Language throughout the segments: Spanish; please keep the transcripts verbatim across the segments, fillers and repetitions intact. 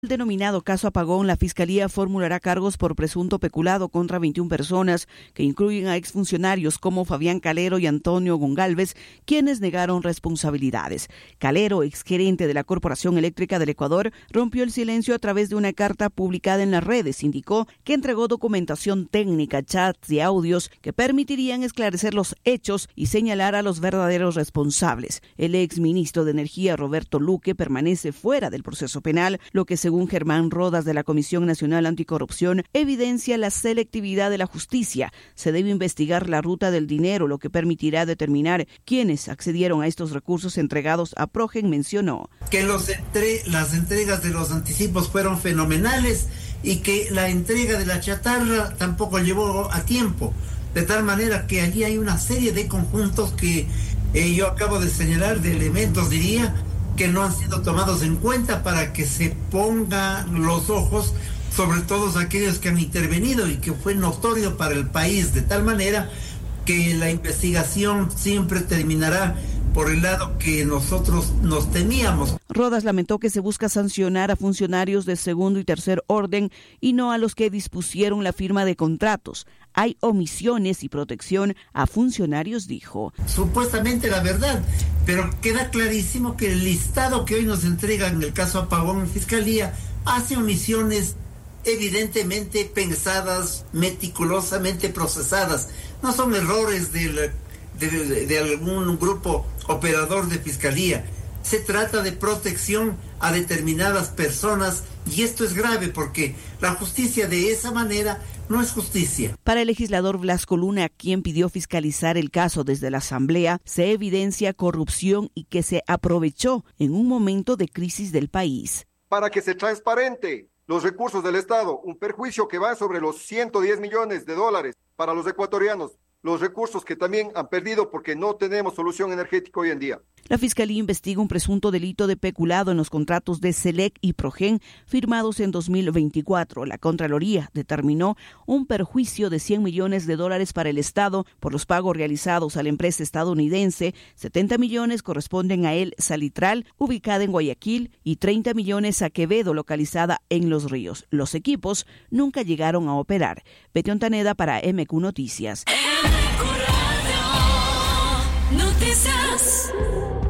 El denominado caso Apagón, la Fiscalía formulará cargos por presunto peculado contra veintiuna personas, que incluyen a exfuncionarios como Fabián Calero y Antonio Gongalves, quienes negaron responsabilidades. Calero, exgerente de la Corporación Eléctrica del Ecuador, rompió el silencio a través de una carta publicada en las redes. Indicó que entregó documentación técnica, chats y audios que permitirían esclarecer los hechos y señalar a los verdaderos responsables. El exministro de Energía, Roberto Luque, permanece fuera del proceso penal, lo que se Según Germán Rodas de la Comisión Nacional Anticorrupción, evidencia la selectividad de la justicia. Se debe investigar la ruta del dinero, lo que permitirá determinar quiénes accedieron a estos recursos entregados a Progen, mencionó. Que los entre, las entregas de los anticipos fueron fenomenales y que la entrega de la chatarra tampoco llevó a tiempo. De tal manera que allí hay una serie de conjuntos que eh, yo acabo de señalar, de elementos, diría, que no han sido tomados en cuenta para que se pongan los ojos sobre todos aquellos que han intervenido y que fue notorio para el país, de tal manera que la investigación siempre terminará por el lado que nosotros nos temíamos. Rodas lamentó que se busca sancionar a funcionarios de segundo y tercer orden y no a los que dispusieron la firma de contratos. Hay omisiones y protección a funcionarios, dijo. Supuestamente la verdad, pero queda clarísimo que el listado que hoy nos entrega en el caso Apagón en Fiscalía hace omisiones evidentemente pensadas, meticulosamente procesadas. No son errores del, de, de, de algún grupo operador de Fiscalía. Se trata de protección a determinadas personas y esto es grave porque la justicia de esa manera no es justicia. Para el legislador Blasco Luna, quien pidió fiscalizar el caso desde la Asamblea, se evidencia corrupción y que se aprovechó en un momento de crisis del país. Para que sea transparente los recursos del Estado, un perjuicio que va sobre los ciento diez millones de dólares para los ecuatorianos, los recursos que también han perdido porque no tenemos solución energética hoy en día. La Fiscalía investiga un presunto delito de peculado en los contratos de Selec y Progen firmados en dos mil veinticuatro. La Contraloría determinó un perjuicio de cien millones de dólares para el Estado por los pagos realizados a la empresa estadounidense. setenta millones corresponden a El Salitral, ubicada en Guayaquil, y treinta millones a Quevedo, localizada en Los Ríos. Los equipos nunca llegaron a operar. Betty Ontaneda para M Q Noticias. Noticias.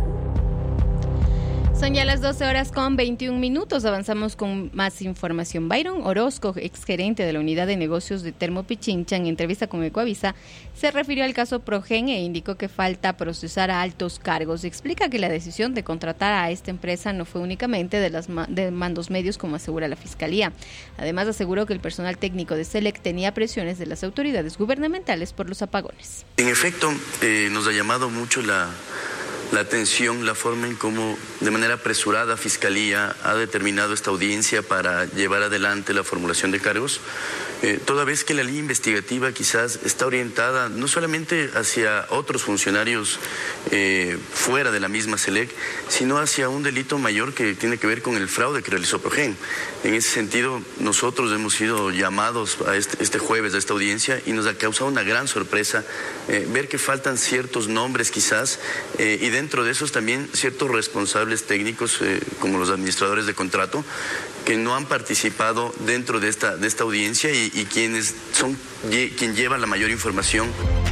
Son ya las doce horas con veintiún minutos. Avanzamos con más información. Byron Orozco, exgerente de la Unidad de Negocios de Termo Pichincha, en entrevista con Ecoavisa, se refirió al caso Progen e indicó que falta procesar a altos cargos. Explica que la decisión de contratar a esta empresa no fue únicamente de los de mandos medios, como asegura la Fiscalía. Además, aseguró que el personal técnico de Selec tenía presiones de las autoridades gubernamentales por los apagones. En efecto, eh, nos ha llamado mucho la... la atención, la forma en cómo de manera apresurada Fiscalía ha determinado esta audiencia para llevar adelante la formulación de cargos, eh, toda vez que la línea investigativa quizás está orientada no solamente hacia otros funcionarios eh, fuera de la misma Selec, sino hacia un delito mayor que tiene que ver con el fraude que realizó Progen. En ese sentido, nosotros hemos sido llamados a este, este jueves a esta audiencia y nos ha causado una gran sorpresa eh, ver que faltan ciertos nombres quizás eh, y de Dentro de esos también ciertos responsables técnicos, eh, como los administradores de contrato, que no han participado dentro de esta, de esta audiencia y, y quienes son quien lleva la mayor información.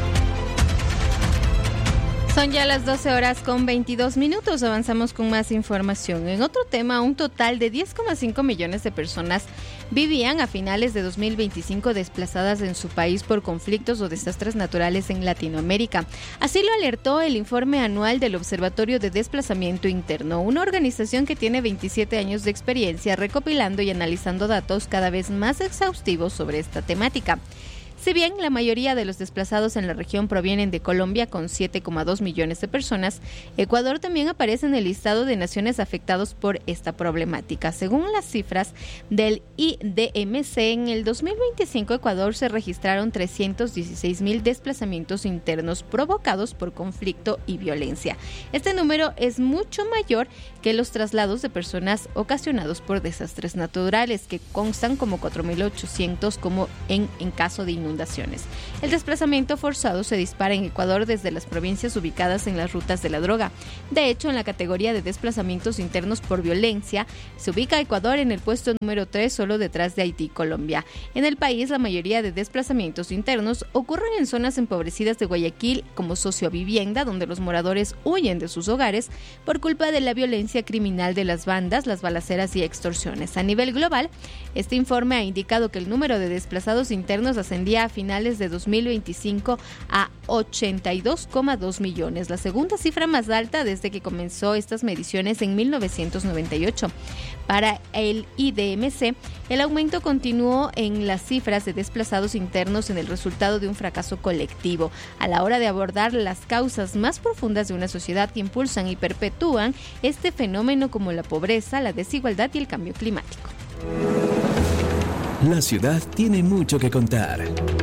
Son ya las doce horas con veintidós minutos. Avanzamos con más información. En otro tema, un total de diez coma cinco millones de personas vivían a finales de dos mil veinticinco desplazadas en su país por conflictos o desastres naturales en Latinoamérica. Así lo alertó el informe anual del Observatorio de Desplazamiento Interno, una organización que tiene veintisiete años de experiencia recopilando y analizando datos cada vez más exhaustivos sobre esta temática. Si bien la mayoría de los desplazados en la región provienen de Colombia con siete coma dos millones de personas, Ecuador también aparece en el listado de naciones afectadas por esta problemática. Según las cifras del I D M C, en el dos mil veinticinco Ecuador se registraron trescientos dieciséis mil desplazamientos internos provocados por conflicto y violencia. Este número es mucho mayor que los traslados de personas ocasionados por desastres naturales, que constan como cuatro mil ochocientos como en, en caso de inundación. inundaciones. El desplazamiento forzado se dispara en Ecuador desde las provincias ubicadas en las rutas de la droga. De hecho, en la categoría de desplazamientos internos por violencia, se ubica Ecuador en el puesto número tres, solo detrás de Haití y Colombia. En el país, la mayoría de desplazamientos internos ocurren en zonas empobrecidas de Guayaquil, como sociovivienda, donde los moradores huyen de sus hogares por culpa de la violencia criminal de las bandas, las balaceras y extorsiones. A nivel global, este informe ha indicado que el número de desplazados internos ascendía a finales de dos mil veinticinco a ochenta y dos coma dos millones, la segunda cifra más alta desde que comenzó estas mediciones en mil novecientos noventa y ocho. Para el I D M C, el aumento continuó en las cifras de desplazados internos en el resultado de un fracaso colectivo a la hora de abordar las causas más profundas de una sociedad que impulsan y perpetúan este fenómeno, como la pobreza, la desigualdad y el cambio climático. La ciudad tiene mucho que contar.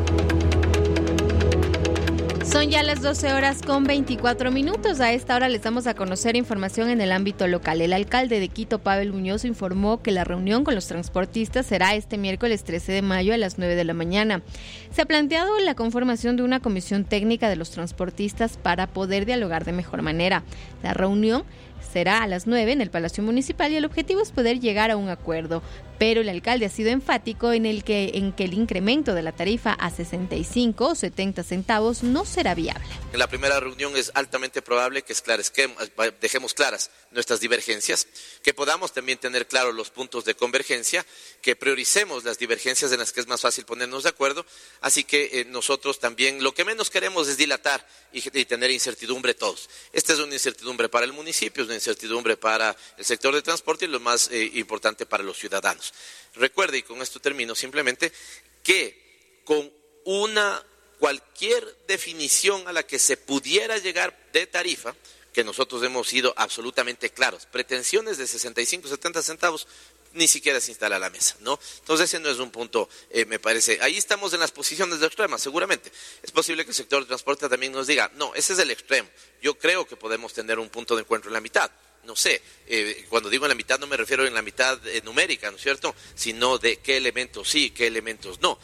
Son ya las doce horas con veinticuatro minutos. A esta hora les damos a conocer información en el ámbito local. El alcalde de Quito, Pavel Muñoz, informó que la reunión con los transportistas será este miércoles trece de mayo a las nueve de la mañana. Se ha planteado la conformación de una comisión técnica de los transportistas para poder dialogar de mejor manera. La reunión será a las nueve en el Palacio Municipal y el objetivo es poder llegar a un acuerdo. Pero el alcalde ha sido enfático en el que, en que el incremento de la tarifa a sesenta y cinco o setenta centavos no será viable. En la primera reunión es altamente probable que esclarezcamos, dejemos claras nuestras divergencias, que podamos también tener claros los puntos de convergencia, que prioricemos las divergencias en las que es más fácil ponernos de acuerdo, así que eh, nosotros también lo que menos queremos es dilatar y, y tener incertidumbre todos. Esta es una incertidumbre para el municipio, es una incertidumbre para el sector de transporte y lo más eh, importante para los ciudadanos. Recuerde, y con esto termino simplemente, que con una cualquier definición a la que se pudiera llegar de tarifa, que nosotros hemos sido absolutamente claros, pretensiones de sesenta y cinco, setenta centavos, ni siquiera se instala a la mesa, ¿no? Entonces ese no es un punto, eh, me parece, ahí estamos en las posiciones de extremas, seguramente. Es posible que el sector de transporte también nos diga, no, ese es el extremo, yo creo que podemos tener un punto de encuentro en la mitad. No sé, eh, cuando digo en la mitad no me refiero en la mitad eh, numérica, ¿no es cierto?, sino de qué elementos sí, qué elementos no.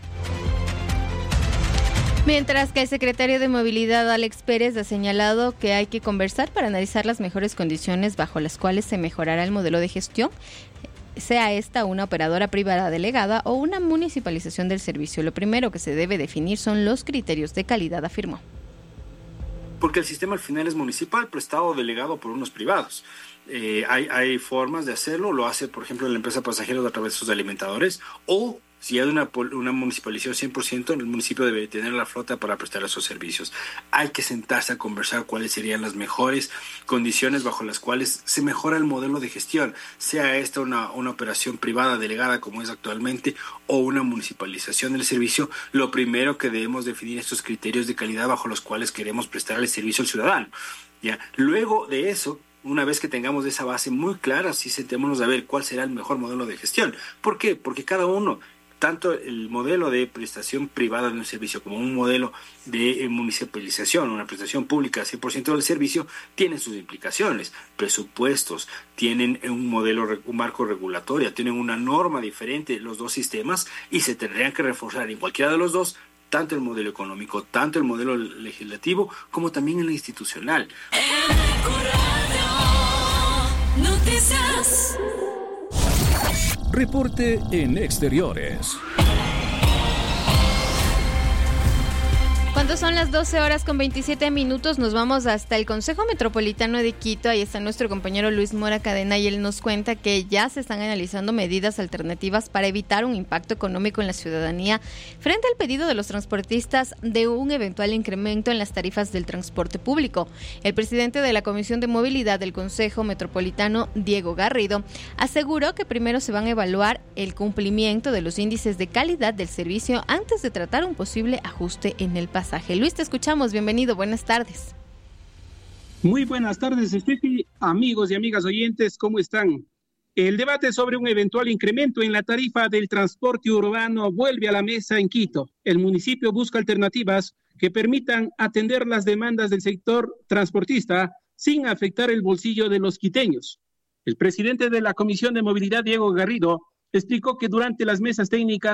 Mientras que el secretario de Movilidad, Alex Pérez, ha señalado que hay que conversar para analizar las mejores condiciones bajo las cuales se mejorará el modelo de gestión, sea esta una operadora privada delegada o una municipalización del servicio. Lo primero que se debe definir son los criterios de calidad, afirmó. Porque el sistema al final es municipal, prestado o delegado por unos privados. Eh, hay, hay formas de hacerlo, lo hace por ejemplo la empresa Pasajeros a través de sus alimentadores, o si hay una, una municipalización cien por ciento, el municipio debe tener la flota para prestar esos servicios. Hay que sentarse a conversar cuáles serían las mejores condiciones bajo las cuales se mejora el modelo de gestión, sea esta una, una operación privada delegada como es actualmente o una municipalización del servicio. Lo primero que debemos definir estos criterios de calidad bajo los cuales queremos prestar el servicio al ciudadano, ¿ya? Luego de eso, una vez que tengamos esa base muy clara, sí sentémonos a ver cuál será el mejor modelo de gestión. ¿Por qué? Porque cada uno, tanto el modelo de prestación privada de un servicio como un modelo de municipalización, una prestación pública cien por ciento del servicio, tienen sus implicaciones, presupuestos, tienen un modelo, un marco regulatorio, tienen una norma diferente los dos sistemas y se tendrían que reforzar en cualquiera de los dos, tanto el modelo económico, tanto el modelo legislativo, como también el institucional. Noticias. Reporte en exteriores. Cuando son las doce horas con veintisiete minutos, nos vamos hasta el Consejo Metropolitano de Quito. Ahí está nuestro compañero Luis Mora Cadena y él nos cuenta que ya se están analizando medidas alternativas para evitar un impacto económico en la ciudadanía frente al pedido de los transportistas de un eventual incremento en las tarifas del transporte público. El presidente de la Comisión de Movilidad del Consejo Metropolitano, Diego Garrido, aseguró que primero se van a evaluar el cumplimiento de los índices de calidad del servicio antes de tratar un posible ajuste en el pasaje. Luis, te escuchamos. Bienvenido. Buenas tardes. Muy buenas tardes, Estefi. Amigos y amigas oyentes, ¿cómo están? El debate sobre un eventual incremento en la tarifa del transporte urbano vuelve a la mesa en Quito. El municipio busca alternativas que permitan atender las demandas del sector transportista sin afectar el bolsillo de los quiteños. El presidente de la Comisión de Movilidad, Diego Garrido, explicó que durante las mesas técnicas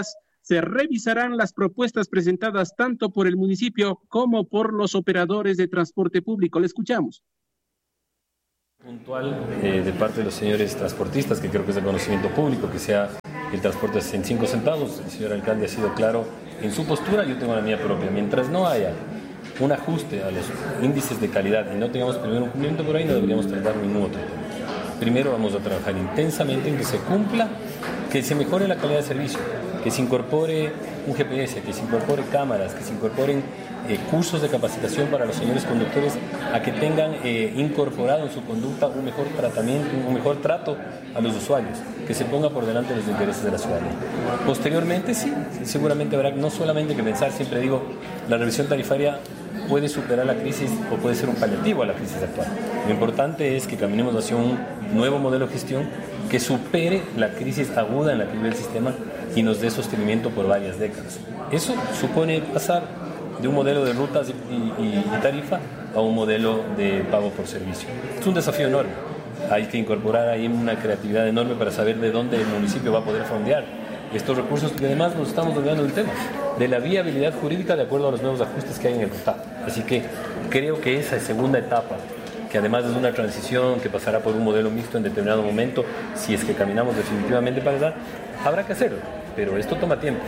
se revisarán las propuestas presentadas tanto por el municipio como por los operadores de transporte público. Le escuchamos. Puntual eh, de parte de los señores transportistas, que creo que es de conocimiento público, que sea el transporte a sesenta y cinco centavos. El señor alcalde ha sido claro en su postura, yo tengo la mía propia. Mientras no haya un ajuste a los índices de calidad y no tengamos primero un cumplimiento por ahí, no deberíamos tratar ningún otro tema. Primero vamos a trabajar intensamente en que se cumpla, que se mejore la calidad de servicio, que se incorpore un G P S, que se incorpore cámaras, que se incorporen eh, cursos de capacitación para los señores conductores, a que tengan eh, incorporado en su conducta un mejor tratamiento, un mejor trato a los usuarios, que se ponga por delante los intereses de la ciudadanía. Posteriormente, sí, seguramente habrá no solamente que pensar, siempre digo, la revisión tarifaria puede superar la crisis o puede ser un paliativo a la crisis actual. Lo importante es que caminemos hacia un nuevo modelo de gestión que supere la crisis aguda en la que vive el sistema y nos dé sostenimiento por varias décadas. Eso supone pasar de un modelo de rutas y, y, y tarifa a un modelo de pago por servicio. Es un desafío enorme. Hay que incorporar ahí una creatividad enorme para saber de dónde el municipio va a poder fondear estos recursos, y además nos estamos olvidando del tema de la viabilidad jurídica de acuerdo a los nuevos ajustes que hay en el RUTAP. Así que creo que esa segunda etapa, que además es una transición que pasará por un modelo mixto en determinado momento, si es que caminamos definitivamente para allá, habrá que hacerlo, pero esto toma tiempo.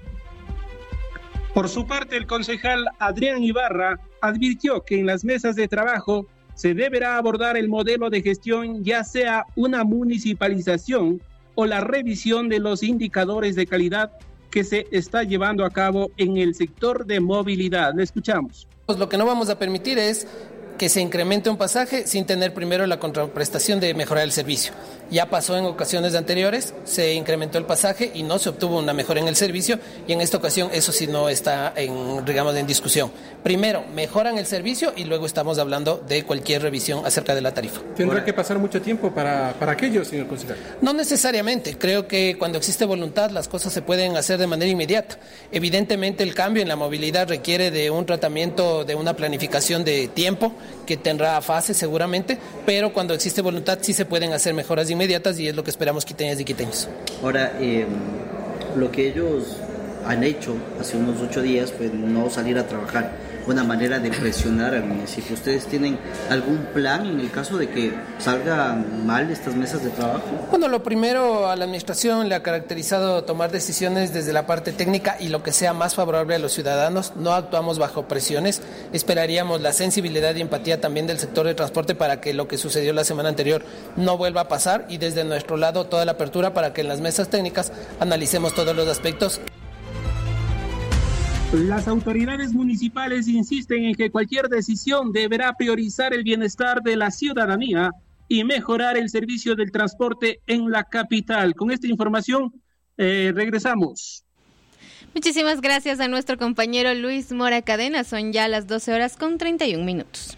Por su parte, el concejal Adrián Ibarra advirtió que en las mesas de trabajo se deberá abordar el modelo de gestión, ya sea una municipalización o la revisión de los indicadores de calidad que se está llevando a cabo en el sector de movilidad. Le escuchamos. Pues lo que no vamos a permitir es que se incremente un pasaje sin tener primero la contraprestación de mejorar el servicio. Ya pasó en ocasiones anteriores, se incrementó el pasaje y no se obtuvo una mejora en el servicio, y en esta ocasión eso sí no está en, digamos, en discusión. Primero mejoran el servicio y luego estamos hablando de cualquier revisión acerca de la tarifa. ¿Tendrá que pasar mucho tiempo para, para aquello, señor concejal? No necesariamente. Creo que cuando existe voluntad las cosas se pueden hacer de manera inmediata. Evidentemente el cambio en la movilidad requiere de un tratamiento, de una planificación de tiempo que tendrá fases seguramente, pero cuando existe voluntad sí se pueden hacer mejoras inmediatas, y es lo que esperamos quiteñas y quiteños. Ahora, eh, lo que ellos han hecho hace unos ocho días fue no salir a trabajar, una manera de presionar al municipio. ¿Ustedes tienen algún plan en el caso de que salgan mal estas mesas de trabajo? Bueno, lo primero, a la administración le ha caracterizado tomar decisiones desde la parte técnica y lo que sea más favorable a los ciudadanos. No actuamos bajo presiones. Esperaríamos la sensibilidad y empatía también del sector de transporte para que lo que sucedió la semana anterior no vuelva a pasar, y desde nuestro lado toda la apertura para que en las mesas técnicas analicemos todos los aspectos. Las autoridades municipales insisten en que cualquier decisión deberá priorizar el bienestar de la ciudadanía y mejorar el servicio del transporte en la capital. Con esta información, eh, regresamos. Muchísimas gracias a nuestro compañero Luis Mora Cadena. Son ya las doce horas con treinta y un minutos.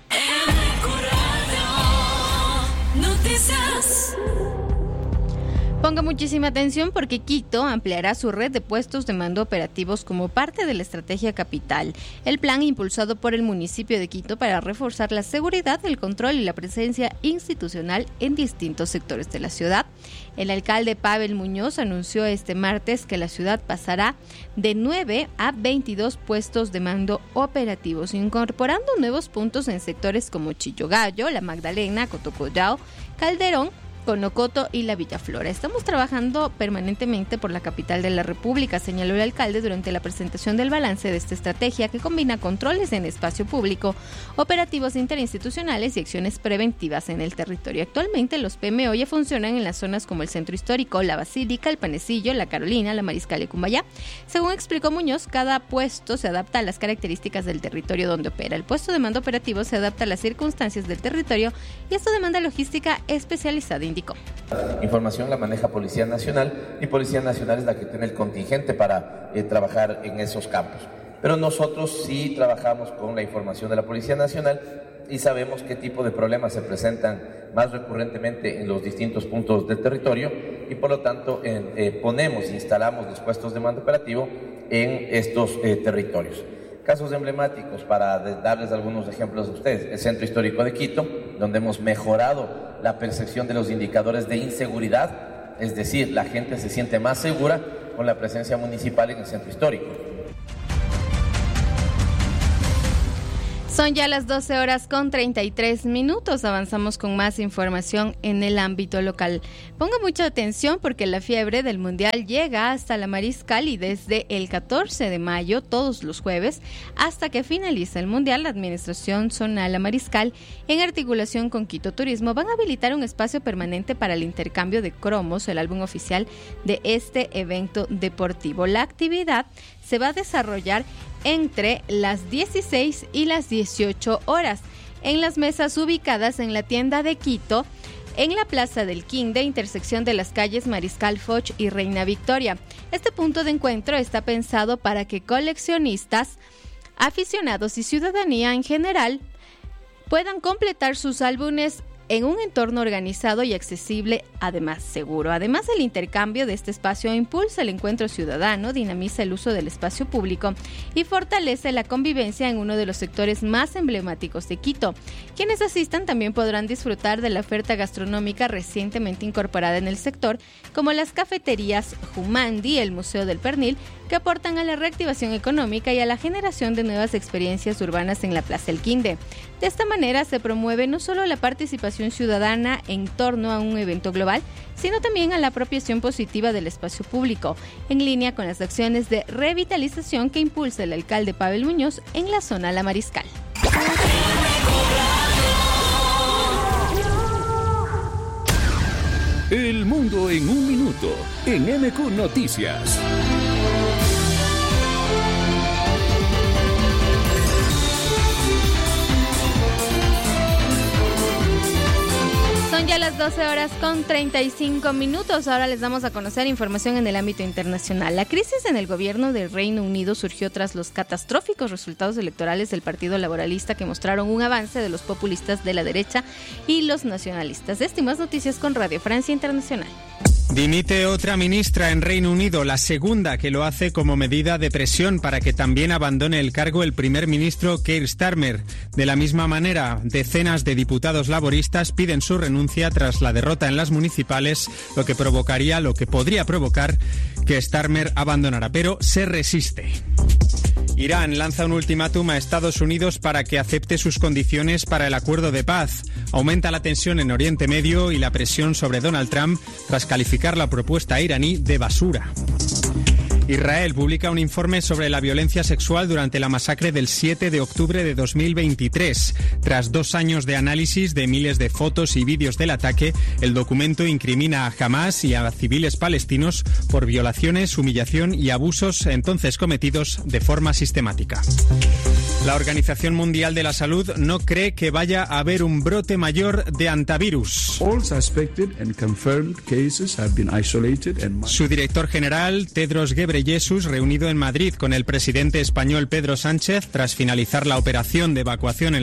Noticias. Ponga muchísima atención porque Quito ampliará su red de puestos de mando operativos como parte de la estrategia capital. El plan impulsado por el municipio de Quito para reforzar la seguridad, el control y la presencia institucional en distintos sectores de la ciudad. El alcalde Pavel Muñoz anunció este martes que la ciudad pasará de nueve a veintidós puestos de mando operativos, incorporando nuevos puntos en sectores como Chillogallo, La Magdalena, Cotocollao, Calderón, Conocoto y la Villaflora. Estamos trabajando permanentemente por la capital de la República, señaló el alcalde durante la presentación del balance de esta estrategia que combina controles en espacio público, operativos interinstitucionales y acciones preventivas en el territorio. Actualmente los P M O ya funcionan en las zonas como el Centro Histórico, la Basílica, el Panecillo, la Carolina, la Mariscal y Cumbayá. Según explicó Muñoz, cada puesto se adapta a las características del territorio donde opera. El puesto de mando operativo se adapta a las circunstancias del territorio y esto demanda logística especializada, indicó. Información la maneja Policía Nacional y Policía Nacional es la que tiene el contingente para eh, trabajar en esos campos. Pero nosotros sí trabajamos con la información de la Policía Nacional y sabemos qué tipo de problemas se presentan más recurrentemente en los distintos puntos del territorio y por lo tanto en, eh, ponemos, instalamos los puestos de mando operativo en estos eh, territorios. Casos emblemáticos, para darles algunos ejemplos a ustedes: el Centro Histórico de Quito, donde hemos mejorado la percepción de los indicadores de inseguridad, es decir, la gente se siente más segura con la presencia municipal en el centro histórico. Son ya las doce horas con treinta y tres minutos. Avanzamos con más información en el ámbito local. Ponga mucha atención porque la fiebre del Mundial llega hasta la Mariscal y desde el catorce de mayo, todos los jueves, hasta que finalice el Mundial, la Administración Zonal La Mariscal, en articulación con Quito Turismo, van a habilitar un espacio permanente para el intercambio de cromos, el álbum oficial de este evento deportivo. La actividad se va a desarrollar entre las dieciséis y las dieciocho horas en las mesas ubicadas en la tienda de Quito, en la Plaza del Quinde, intersección de las calles Mariscal Foch y Reina Victoria. Este punto de encuentro está pensado para que coleccionistas, aficionados y ciudadanía en general puedan completar sus álbumes en un entorno organizado y accesible, además seguro. Además, el intercambio de este espacio impulsa el encuentro ciudadano, dinamiza el uso del espacio público y fortalece la convivencia en uno de los sectores más emblemáticos de Quito. Quienes asistan también podrán disfrutar de la oferta gastronómica recientemente incorporada en el sector, como las cafeterías Jumandi, el Museo del Pernil, que aportan a la reactivación económica y a la generación de nuevas experiencias urbanas en la Plaza El Quinde. De esta manera se promueve no solo la participación ciudadana en torno a un evento global, sino también a la apropiación positiva del espacio público, en línea con las acciones de revitalización que impulsa el alcalde Pavel Muñoz en la zona La Mariscal. El mundo en un minuto, en M Q Noticias. Son ya las doce horas con treinta y cinco minutos. Ahora les damos a conocer información en el ámbito internacional. La crisis en el gobierno del Reino Unido surgió tras los catastróficos resultados electorales del Partido Laboralista, que mostraron un avance de los populistas de la derecha y los nacionalistas. Esto y más noticias con Radio Francia Internacional. Dimite otra ministra en Reino Unido, la segunda que lo hace como medida de presión para que también abandone el cargo el primer ministro Keir Starmer. De la misma manera, decenas de diputados laboristas piden su renuncia tras la derrota en las municipales, lo que provocaría, lo que podría provocar que Starmer abandonara, pero se resiste. Irán lanza un ultimátum a Estados Unidos para que acepte sus condiciones para el acuerdo de paz. Aumenta la tensión en Oriente Medio y la presión sobre Donald Trump tras calificar la propuesta iraní de basura. Israel publica un informe sobre la violencia sexual durante la masacre del siete de octubre de dos mil veintitrés. Tras dos años de análisis de miles de fotos y vídeos del ataque, el documento incrimina a Hamas y a civiles palestinos por violaciones, humillación y abusos entonces cometidos de forma sistemática. La Organización Mundial de la Salud no cree que vaya a haber un brote mayor de hantavirus. Su director general, Tedros Ghebreyesus, reunido en Madrid con el presidente español Pedro Sánchez tras finalizar la operación de evacuación en